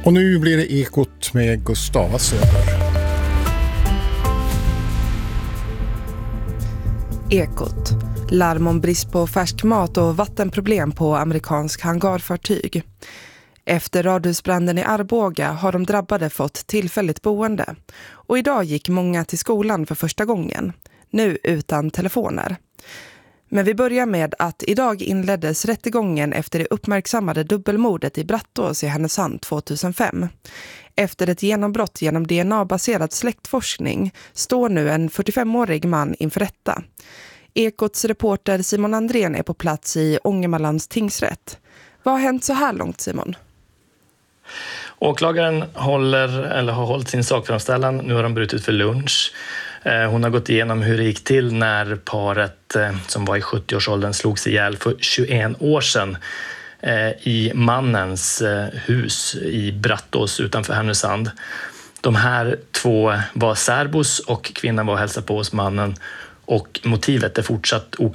Och nu blir det Ekot med Gustava Söder. Ekot. Larm om brist på färsk mat och vattenproblem på amerikansk hangarfartyg. Efter radhusbranden i Arboga har de drabbade fått tillfälligt boende. Och idag gick många till skolan för första gången. Nu utan telefoner. Men vi börjar med att idag inleddes rättegången efter det uppmärksammade dubbelmordet i Brattås i Härnösand 2005. Efter ett genombrott genom DNA-baserad släktforskning står nu en 45-årig man inför rätta. Ekots reporter Simon Andrén är på plats i Ångermanlands tingsrätt. Vad har hänt så här långt, Simon? Åklagaren har hållit sin sakframställan. Nu har de brutit för lunch. Hon har gått igenom hur det gick till när paret som var i 70-årsåldern slogs ihjäl för 21 år sedan i mannens hus i Brattås utanför Härnösand. De här två var särbos och kvinnan var och hälsade på hos mannen. Och motivet är fortsatt